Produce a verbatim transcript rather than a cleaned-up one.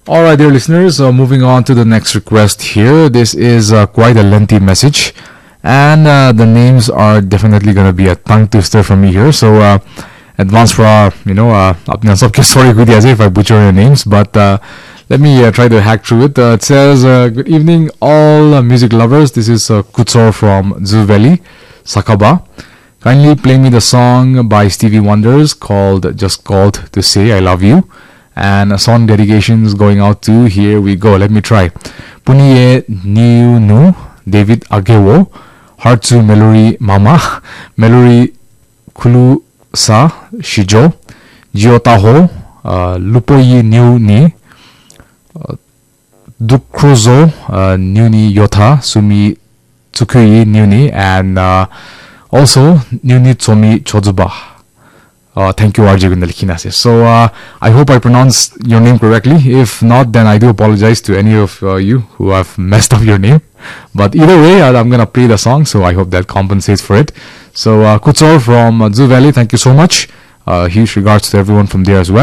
All right, dear listeners, uh, moving on to the next request here. This is uh, quite a lengthy message, and uh, the names are definitely going to be a tongue twister for me here. So, uh, advance for uh, you know, uh, apne sabke sorry kudi aise if I butcher your names, but uh, let me uh, try to hack through it. Uh, it says, uh, "Good evening, all uh, music lovers. This is uh, Kutsor from Zoo Valley, Sakaba. Kindly play me the song by Stevie Wonders called Just Called to Say I Love You." And a song dedication is going out to, here we go, let me try. Puniye Niu Nu, David Agewo, Hartsu Melori Mama, Melori Kulu Sa, Shijo, Jiotaho, uh, Lupoyi Niu Ni, uh, Dukrozo, uh, Niu Ni Yota, Sumi Tsukuyi Niu Ni, and uh, also Niu Ni Tsomi Chozuba. Uh, thank you, R J Gundalikinase. So, uh, I hope I pronounced your name correctly. If not, then I do apologize to any of uh, you who have messed up your name. But either way, uh, I'm going to play the song, so I hope that compensates for it. So, uh, Kutsor from uh, Zoo Valley, thank you so much. Uh, huge regards to everyone from there as well.